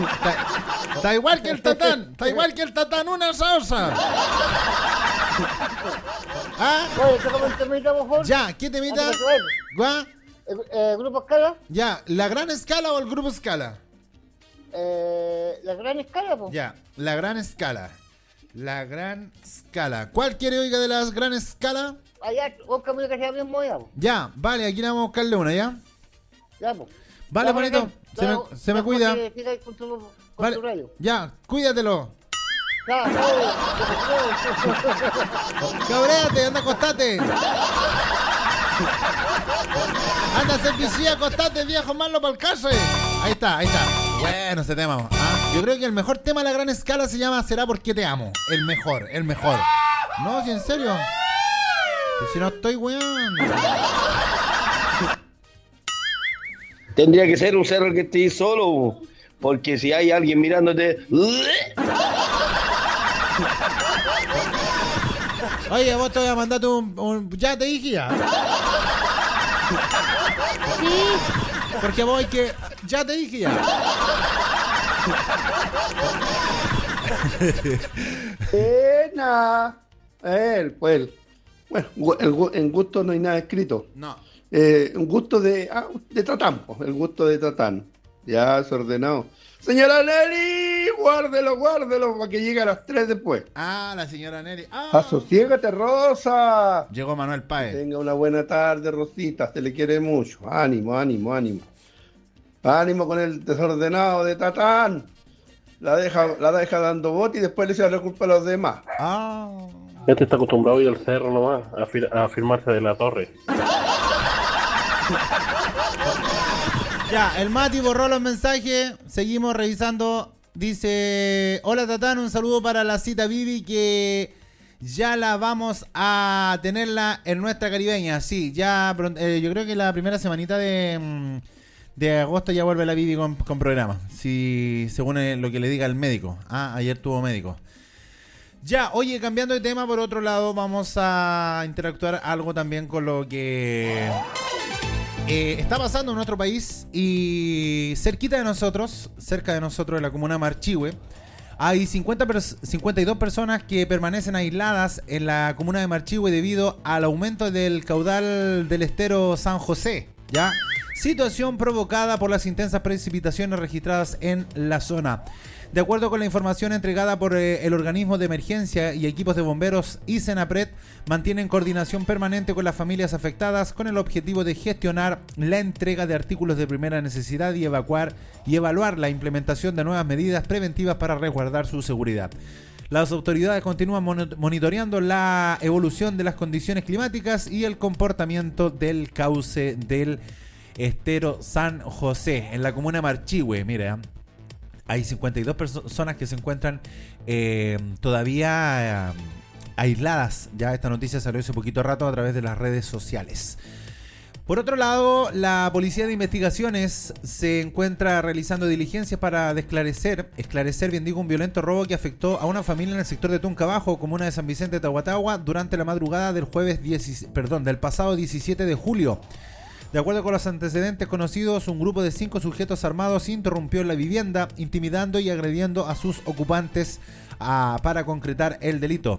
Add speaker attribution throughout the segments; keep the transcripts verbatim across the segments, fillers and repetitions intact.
Speaker 1: Está, está igual que el Tatán. Está igual que el Tatán. Una salsa. ¿Ah?
Speaker 2: Oye, tócame un temita, por favor.
Speaker 1: Ya, ¿qué temita?
Speaker 2: Antes de que vaya.
Speaker 1: ¿Gua?
Speaker 2: Eh, eh, ¿Grupo Escala?
Speaker 1: Ya, ¿la gran escala o el grupo escala?
Speaker 2: Eh, ¿La gran escala, po?
Speaker 1: Ya, la gran escala. La gran escala. ¿Cuál quiere oiga de la gran escala?
Speaker 2: Allá, vos camino que sea mismo ya, po.
Speaker 1: Ya, vale, aquí le vamos a buscarle una, ¿ya?
Speaker 2: Ya, po.
Speaker 1: Vale,
Speaker 2: Ya,
Speaker 1: bonito,
Speaker 2: por
Speaker 1: se me,
Speaker 2: acá.
Speaker 1: se me
Speaker 2: Ya,
Speaker 1: cuida.
Speaker 2: Jorge, siga ahí con tu, con
Speaker 1: Vale,
Speaker 2: tu radio.
Speaker 1: ya, cuídatelo.
Speaker 2: Ya, ya,
Speaker 1: Cabréate, anda, acostate. Anda, ser piscina, acostate, viejo malo para el caso. Ahí está, ahí está. Bueno, ese tema. ¿Ah? Yo creo que el mejor tema de la gran escala se llama Será porque te amo. El mejor, el mejor. No, si en serio. Pues si no estoy weón.
Speaker 3: Tendría que ser un cerro que esté solo, porque si hay alguien mirándote...
Speaker 1: Oye, vos te voy a mandar un, un... Ya te dije ya. Porque voy que... Ya te dije ya.
Speaker 4: Buena. Él, pues. Bueno, el, en gusto no hay nada escrito.
Speaker 1: No.
Speaker 4: Eh, un gusto de, ah, de Tatán, pues, el gusto de Tatán. Ya, es ordenado. Señora Nelly, guárdelo, guárdelo, para que llegue a las tres después.
Speaker 1: Ah, la señora Nelly. Ah.
Speaker 4: Asociégate, Rosa.
Speaker 1: Llegó Manuel Páez.
Speaker 4: Tenga una buena tarde, Rosita, se le quiere mucho. Ánimo, ánimo, ánimo. Ánimo con el desordenado de Tatán. La deja, la deja dando bote y después le echa la culpa a los demás.
Speaker 1: Ah.
Speaker 5: Este está acostumbrado a ir al cerro nomás, a, fir- a firmarse de la torre.
Speaker 1: Ya, el Mati borró los mensajes. Seguimos revisando. Dice: hola Tatán, un saludo para la cita Vivi, que ya la vamos a tenerla en nuestra caribeña. Sí, ya eh, yo creo que la primera semanita de, de agosto ya vuelve la Vivi con, con programa. Sí, según lo que le diga el médico. Ah, ayer tuvo médico. Ya, oye, cambiando de tema, por otro lado, vamos a interactuar algo también con lo que eh, está pasando en nuestro país. Y cerquita de nosotros, cerca de nosotros, en la comuna de Marchihue, hay cincuenta, cincuenta y dos personas que permanecen aisladas en la comuna de Marchihue debido al aumento del caudal del estero San José, ¿ya? Situación provocada por las intensas precipitaciones registradas en la zona. De acuerdo con la información entregada por eh, el organismo de emergencia y equipos de bomberos y Senapred, mantienen coordinación permanente con las familias afectadas con el objetivo de gestionar la entrega de artículos de primera necesidad y evacuar y evaluar la implementación de nuevas medidas preventivas para resguardar su seguridad. Las autoridades continúan monitoreando la evolución de las condiciones climáticas y el comportamiento del cauce del estero San José en la comuna de Marchihue. Mira, hay cincuenta y dos personas que se encuentran eh, todavía eh, aisladas. Ya esta noticia salió hace poquito rato a través de las redes sociales. Por otro lado, la Policía de Investigaciones se encuentra realizando diligencias para esclarecer, esclarecer, bien digo, un violento robo que afectó a una familia en el sector de Tuncabajo, comuna de San Vicente de Tahuatahua, durante la madrugada del jueves diez, perdón, del pasado diecisiete de julio. De acuerdo con los antecedentes conocidos, un grupo de cinco sujetos armados interrumpió la vivienda, intimidando y agrediendo a sus ocupantes a, para concretar el delito.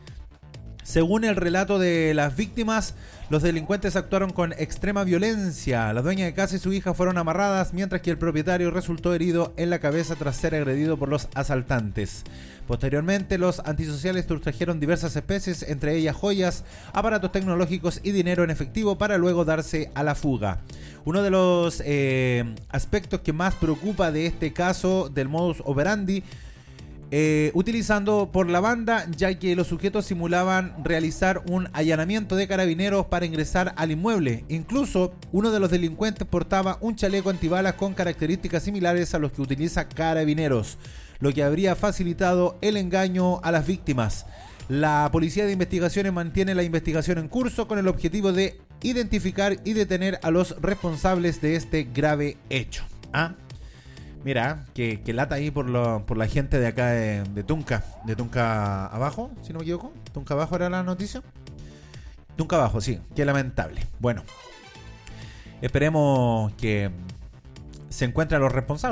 Speaker 1: Según el relato de las víctimas, los delincuentes actuaron con extrema violencia. La dueña de casa y su hija fueron amarradas, mientras que el propietario resultó herido en la cabeza tras ser agredido por los asaltantes. Posteriormente, los antisociales sustrajeron diversas especies, entre ellas joyas, aparatos tecnológicos y dinero en efectivo, para luego darse a la fuga. Uno de los eh, aspectos que más preocupa de este caso del modus operandi Eh, utilizando por la banda, ya que los sujetos simulaban realizar un allanamiento de carabineros para ingresar al inmueble. Incluso uno de los delincuentes portaba un chaleco antibalas con características similares a los que utiliza Carabineros, lo que habría facilitado el engaño a las víctimas. La Policía de Investigaciones mantiene la investigación en curso con el objetivo de identificar y detener a los responsables de este grave hecho. ¿Ah? Mira, que, que lata ahí por, lo, por la gente de acá de, de Tunca, de Tunca abajo, si no me equivoco. Tunca abajo era la noticia. Tunca abajo, sí, qué lamentable. Bueno, esperemos que se encuentren los responsables.